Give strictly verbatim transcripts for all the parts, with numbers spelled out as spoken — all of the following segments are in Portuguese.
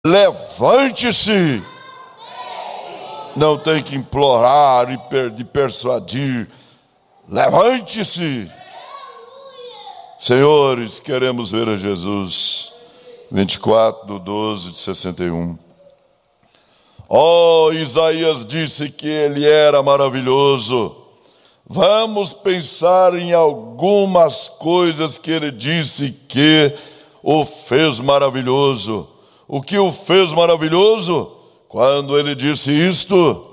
Levante-se. Não tem que implorar e per- de persuadir. Levante-se. Senhores, queremos ver a Jesus. vinte e quatro do doze de sessenta e um. Oh, Isaías disse que ele era maravilhoso. Vamos pensar em algumas coisas que ele disse que o fez maravilhoso. O que o fez maravilhoso? Quando ele disse isto: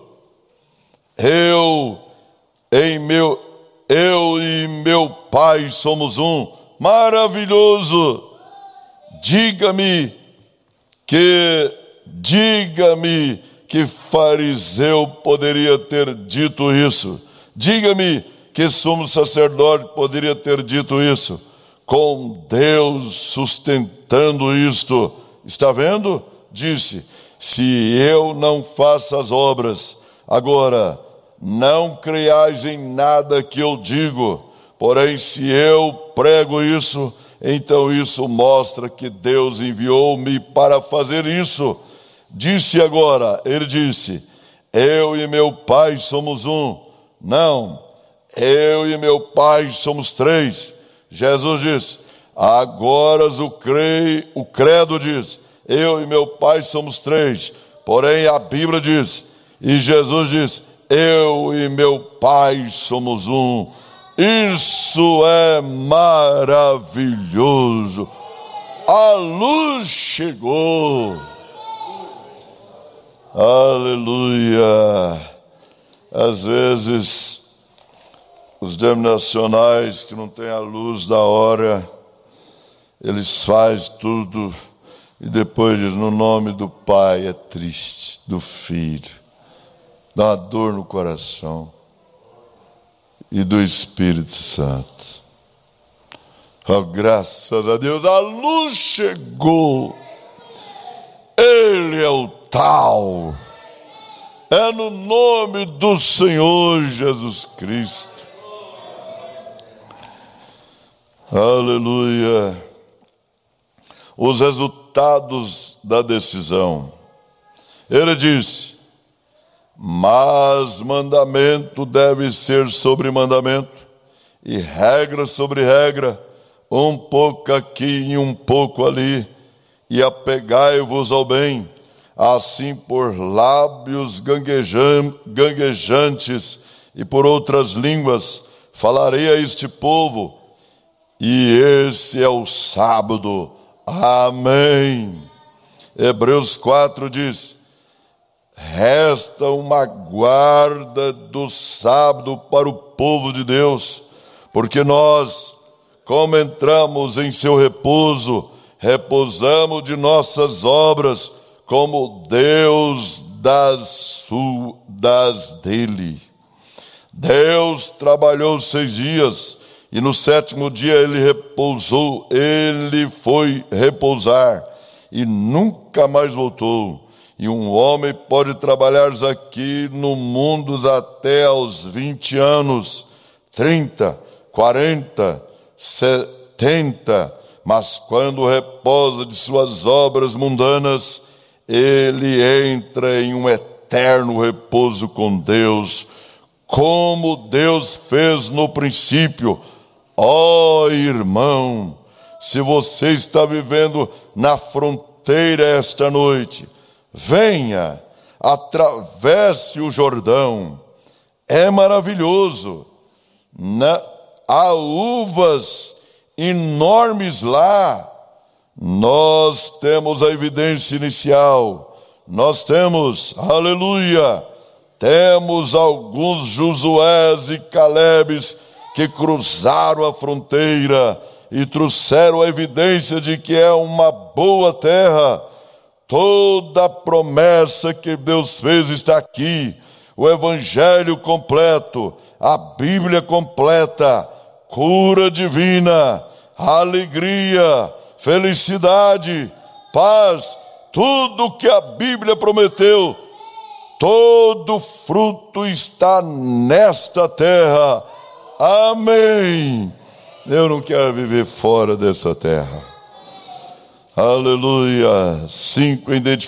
Eu, em meu, eu e meu Pai somos um. Maravilhoso. Diga-me que, diga-me que fariseu poderia ter dito isso. Diga-me que sumo sacerdote poderia ter dito isso. Com Deus sustentando isto. Está vendo? Disse: se eu não faço as obras, agora não creiais em nada que eu digo. Porém, se eu prego isso, então isso mostra que Deus enviou-me para fazer isso. Disse agora, ele disse: eu e meu Pai somos um. Não, eu e meu Pai somos três. Jesus disse: agora o, cre... o credo diz: eu e meu Pai somos três. Porém a Bíblia diz, e Jesus diz: eu e meu Pai somos um. Isso é maravilhoso. A luz chegou. Aleluia. Às vezes os denominacionais que não têm a luz da hora, eles fazem tudo e depois diz: no nome do Pai. É triste, do Filho, dá uma dor no coração, e do Espírito Santo. Oh, graças a Deus, a luz chegou. Ele é o tal. É no nome do Senhor Jesus Cristo. Aleluia. Os resultados da decisão. Ele disse: mas mandamento deve ser sobre mandamento, e regra sobre regra, um pouco aqui e um pouco ali, e apegai-vos ao bem. Assim por lábios ganguejan- ganguejantes e por outras línguas falarei a este povo, e esse é o sábado. Amém. Hebreus quatro diz: resta uma guarda do sábado para o povo de Deus, porque nós, como entramos em seu repouso, repousamos de nossas obras, como Deus das, das dele. Deus trabalhou seis dias, e no sétimo dia ele repousou. Ele foi repousar, e nunca mais voltou. E um homem pode trabalhar aqui no mundo até aos vinte anos, trinta, quarenta, setenta, mas quando repousa de suas obras mundanas, ele entra em um eterno repouso com Deus, como Deus fez no princípio. Ó oh, irmão, se você está vivendo na fronteira esta noite, venha, atravesse o Jordão. É maravilhoso. Na, há uvas enormes lá. Nós temos a evidência inicial. Nós temos, aleluia, temos alguns Josués e Calebes que cruzaram a fronteira e trouxeram a evidência de que é uma boa terra. Toda a promessa que Deus fez está aqui. O Evangelho completo, a Bíblia completa, cura divina, alegria, felicidade, paz, tudo que a Bíblia prometeu, todo fruto está nesta terra. Amém. Eu não quero viver fora dessa terra. Aleluia. Cinco identificações.